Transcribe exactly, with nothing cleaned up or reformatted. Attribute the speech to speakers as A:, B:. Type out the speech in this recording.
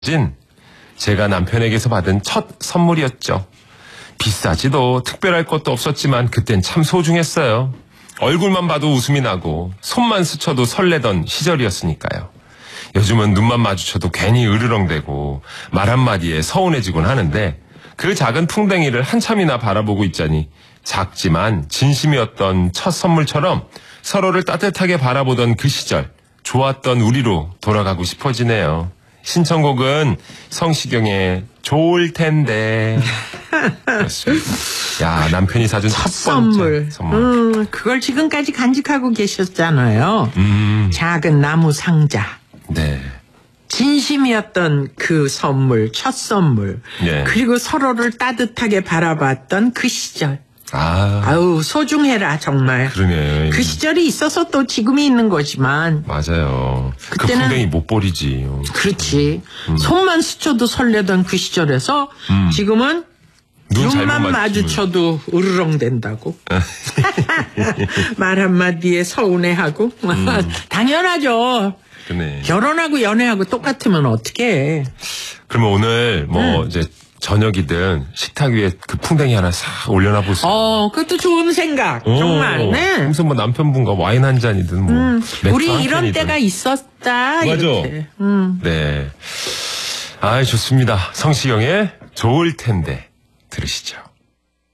A: 진 제가 남편에게서 받은 첫 선물이었죠. 비싸지도 특별할 것도 없었지만 그땐 참 소중했어요. 얼굴만 봐도 웃음이 나고 손만 스쳐도 설레던 시절이었으니까요. 요즘은 눈만 마주쳐도 괜히 으르렁대고 말 한마디에 서운해지곤 하는데 그 작은 풍뎅이를 한참이나 바라보고 있자니 작지만 진심이었던 첫 선물처럼 서로를 따뜻하게 바라보던 그 시절, 좋았던 우리로 돌아가고 싶어지네요. 신청곡은 성시경의 좋을 텐데. 그렇습니다. 야, 남편이 사준 첫, 첫 번째 선물. 선물.
B: 음, 그걸 지금까지 간직하고 계셨잖아요.
A: 음.
B: 작은 나무 상자.
A: 네.
B: 진심이었던 그 선물, 첫 선물.
A: 네.
B: 그리고 서로를 따뜻하게 바라봤던 그 시절.
A: 아.
B: 아우, 소중해라, 정말.
A: 그러네.
B: 그 시절이 있어서 또 지금이 있는 거지만.
A: 맞아요. 그
B: 그때는
A: 풍뎅이 못 버리지.
B: 그렇지.
A: 음.
B: 손만 스쳐도 설레던 그 시절에서
A: 음.
B: 지금은
A: 눈
B: 눈만 마주쳐도 으르렁댄다고. 말 한마디에 서운해하고.
A: 음.
B: 당연하죠.
A: 그네.
B: 결혼하고 연애하고 똑같으면 어떡해.
A: 그러면 오늘 뭐
B: 음.
A: 이제 저녁이든 식탁 위에 그 풍뎅이 하나 싹 올려놔 보세요.
B: 어, 그것도 좋은 생각.
A: 오,
B: 정말. 네.
A: 무슨 뭐 남편분과 와인 한 잔이든 뭐.
B: 음,
A: 맥주
B: 우리
A: 한
B: 이런
A: 캔이든.
B: 때가 있었다.
A: 맞아.
B: 이렇게. 음.
A: 네. 아, 좋습니다. 성시경의 좋을 텐데 들으시죠.